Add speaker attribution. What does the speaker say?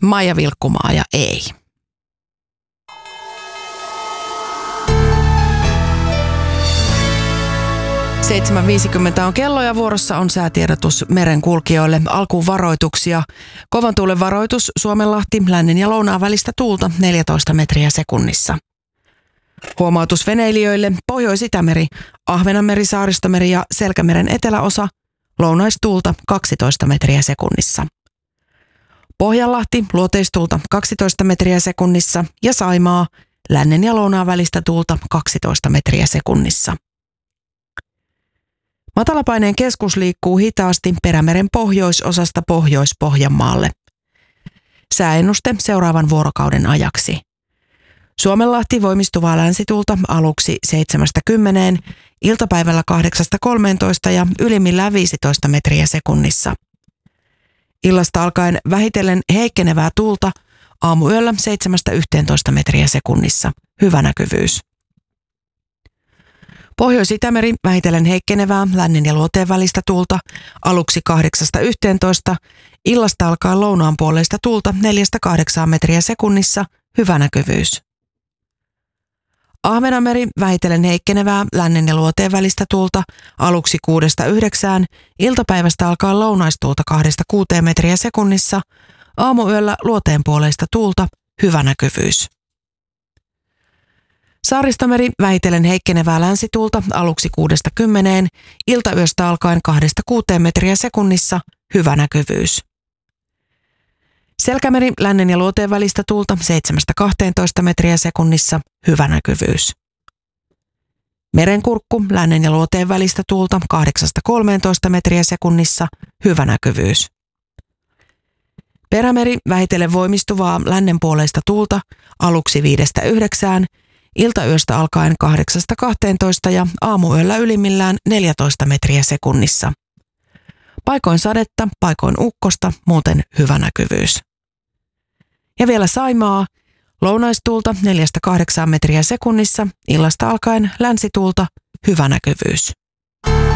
Speaker 1: Maija Vilkkumaa ja ei. (7.50) on kello ja vuorossa on säätiedotus merenkulkijoille. Alkuun varoituksia. Kovan tuulen varoitus Suomenlahti, lännen ja lounaan välistä tuulta 14 metriä sekunnissa. Huomautus veneilijöille: Pohjois-Itämeri, Ahvenanmeri, Saaristomeri ja Selkämeren eteläosa, lounaistuulta 12 metriä sekunnissa. Pohjanlahti, luoteistuulta 12 metriä sekunnissa ja Saimaa, lännen ja lounaan välistä tuulta 12 metriä sekunnissa. Matalapaineen keskus liikkuu hitaasti Perämeren pohjoisosasta Pohjois-Pohjanmaalle. Sääennuste seuraavan vuorokauden ajaksi. Suomenlahti voimistuvaa länsituulta aluksi 7-10, iltapäivällä 8-13 ja ylimmillään 15 metriä sekunnissa. Illasta alkaen vähitellen heikkenevää tuulta, aamuyöllä 7-11 metriä sekunnissa. Hyvä näkyvyys. Pohjois-Itämeri vähitellen heikkenevää lännen ja luoteen välistä tuulta aluksi 8-11, illasta alkaen lounaan puoleista tuulta 4-8 metriä sekunnissa. Hyvä näkyvyys. Ahvenanmeri vähitellen heikkenevää lännen ja luoteen välistä tuulta aluksi 6-9, iltapäivästä alkaen lounaistuulta 2-6 metriä sekunnissa, aamuyöllä luoteen puoleista tuulta. Hyvä näkyvyys. Saaristomeri vähitellen heikkenevää länsituulta aluksi 6-10, iltayöstä alkaen 2-6 metriä sekunnissa. Hyvä näkyvyys. Selkämeri lännen ja luoteen välistä tuulta 7-12 metriä sekunnissa. Hyvä näkyvyys. Merenkurkku lännen ja luoteen välistä tuulta 8-13 metriä sekunnissa. Hyvä näkyvyys. Perämeri vähitellen voimistuvaa lännen puoleista tuulta aluksi 5-9, iltayöstä alkaen 8-12 ja aamuyöllä ylimmillään 14 metriä sekunnissa. Paikoin sadetta, paikoin ukkosta, muuten hyvä näkyvyys. Ja vielä Saimaa, lounaistuulta 4-8 metriä sekunnissa, illasta alkaen länsituulta, hyvä näkyvyys.